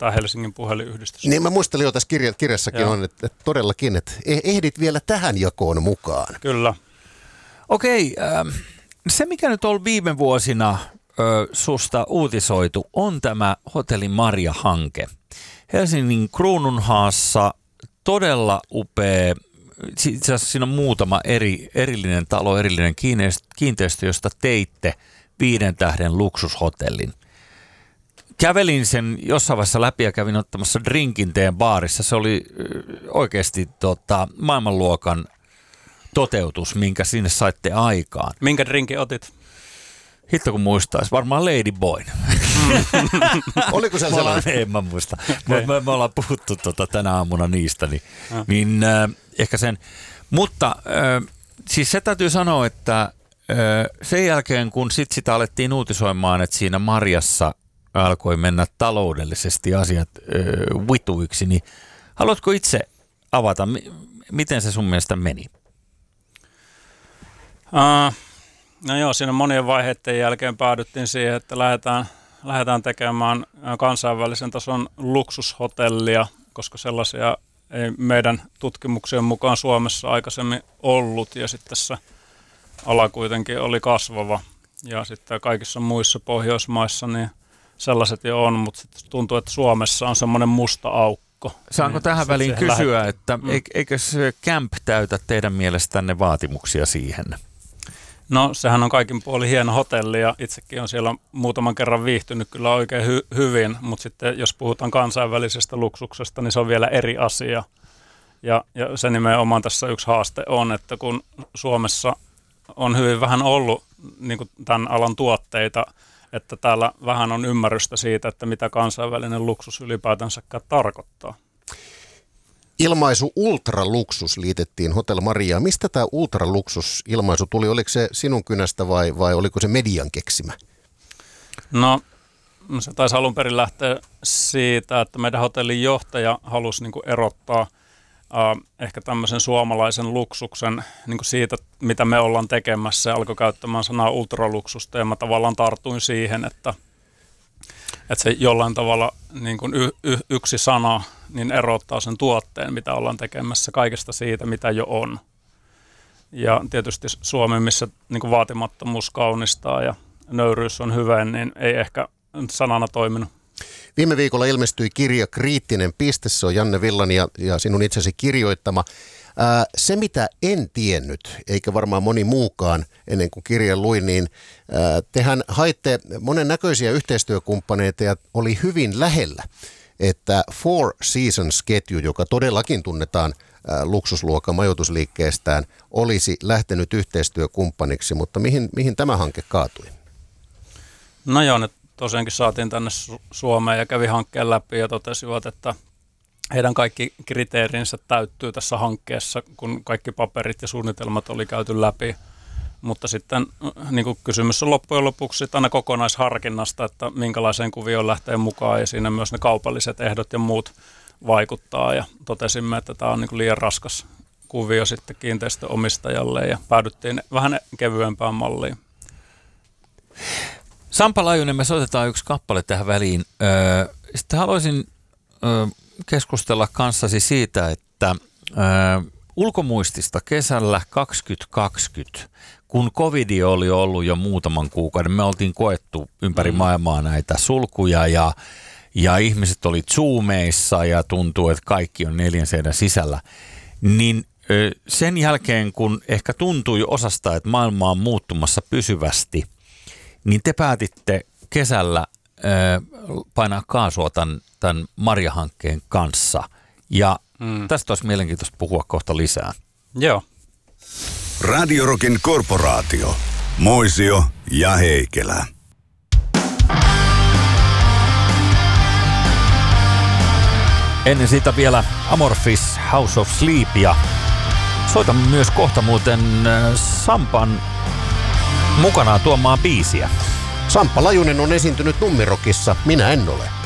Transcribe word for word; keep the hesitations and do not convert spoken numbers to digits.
tämä Helsingin puhelinyhdistys. Niin mä muistelin jo tässä kirja, kirjassakin Joo. on, että, että todellakin, että ehdit vielä tähän jakoon mukaan. Kyllä. Okei, äh, se mikä nyt on viime vuosina äh, susta uutisoitu on tämä Hotelli Maria-hanke. Helsingin Kruununhaassa todella upea, itse asiassa siinä on muutama eri, erillinen talo, erillinen kiinteistö, josta teitte viiden tähden luksushotellin. Kävelin sen jossain vaiheessa läpi ja kävin ottamassa drinkin teidän baarissa. Se oli oikeasti tota, maailmanluokan toteutus, minkä sinne saitte aikaan. Minkä drinkin otit? Hitto kun muistaisi, varmaan Lady Boyn. Mm. Oliko se sellainen? En mä muista. Me, me, me ollaan puhuttu tota tänä aamuna niistä, niin, ja. niin äh, ehkä sen. Mutta äh, siis se täytyy sanoa, että äh, sen jälkeen kun sit sitä alettiin uutisoimaan, että siinä Marjassa alkoi mennä taloudellisesti asiat äh, vituiksi, niin haluatko itse avata, m- miten se sun mielestä meni? Uh. No joo, siinä monien vaiheiden jälkeen päädyttiin siihen, että lähdetään, lähdetään tekemään kansainvälisen tason luksushotellia, koska sellaisia ei meidän tutkimuksien mukaan Suomessa aikaisemmin ollut, ja sitten tässä ala kuitenkin oli kasvava, ja sitten kaikissa muissa Pohjoismaissa niin sellaiset jo on, mutta sitten tuntuu, että Suomessa on semmoinen musta aukko. Saanko niin tähän väliin kysyä, lähdet... että mm. eikö se Camp täytä teidän mielestänne vaatimuksia siihen? No sehän on kaikin puolin hieno hotelli ja itsekin on siellä muutaman kerran viihtynyt kyllä oikein hy- hyvin, mutta sitten jos puhutaan kansainvälisestä luksuksesta, niin se on vielä eri asia. Ja, ja se nimenomaan tässä yksi haaste on, että kun Suomessa on hyvin vähän ollut niin kuin tämän alan tuotteita, että täällä vähän on ymmärrystä siitä, että mitä kansainvälinen luksus ylipäätänsäkään tarkoittaa. Ilmaisu ultraluksus liitettiin Hotel Mariaan. Mistä tämä ultraluksus-ilmaisu tuli? Oliko se sinun kynästä vai, vai oliko se median keksimä? No se taisi alun perin lähteä siitä, että meidän hotellin johtaja halusi niin kuin erottaa äh, ehkä tämmöisen suomalaisen luksuksen niin kuin siitä, mitä me ollaan tekemässä. Ja alkoi käyttämään sanaa ultraluksusta ja mä tavallaan tartuin siihen, että, että se jollain tavalla niin kuin y, y, yksi sana niin erottaa sen tuotteen, mitä ollaan tekemässä kaikesta siitä, mitä jo on. Ja tietysti Suomi, missä niin kuin vaatimattomuus kaunistaa ja nöyryys on hyvä, niin ei ehkä sanana toiminut. Viime viikolla ilmestyi kirja Kriittinen piste, se on Janne Villan ja, ja sinun itsesi kirjoittama. Ää, se, mitä en tiennyt, eikä varmaan moni muukaan ennen kuin kirjan luin, niin ää, tehän haitte monen näköisiä yhteistyökumppaneita ja oli hyvin lähellä, että Four Seasons-ketju, joka todellakin tunnetaan ää, luksusluokan majoitusliikkeestään, olisi lähtenyt yhteistyökumppaniksi, mutta mihin, mihin tämä hanke kaatui? No joo, ne tosiaankin saatiin tänne Su- Suomeen ja kävi hankkeen läpi ja totesivat, että heidän kaikki kriteerinsä täyttyy tässä hankkeessa, kun kaikki paperit ja suunnitelmat oli käyty läpi. Mutta sitten niin kuin kysymys on loppujen lopuksi aina kokonaisharkinnasta, että minkälaiseen kuvioon lähtee mukaan ja siinä myös ne kaupalliset ehdot ja muut vaikuttaa. Ja totesimme, että tämä on niin kuin liian raskas kuvio sitten kiinteistöomistajalle ja päädyttiin vähän kevyempään malliin. Sampa Laajunen, me soitetaan yksi kappale tähän väliin. Sitten haluaisin keskustella kanssasi siitä, että ulkomuistista kesällä kaksituhattakaksikymmentä, kun covid oli ollut jo muutaman kuukauden, me oltiin koettu ympäri maailmaa näitä sulkuja ja, ja ihmiset oli zoomeissa ja tuntuu, että kaikki on neljän seinän sisällä, niin sen jälkeen, kun ehkä tuntui osasta, että maailma on muuttumassa pysyvästi, niin te päätitte kesällä painaa kaasua tämän, tämän Marja-hankkeen kanssa. Ja mm. tästä olisi mielenkiintoista puhua kohta lisää. Joo. Radio Rockin korporaatio. Moisio ja Heikelä. Ennen sitä vielä Amorphis House of Sleep ja soitamme myös kohta muuten Sampan mukanaan tuomaan biisiä. Samppa Lajunen on esiintynyt Nummirokissa, minä en ole.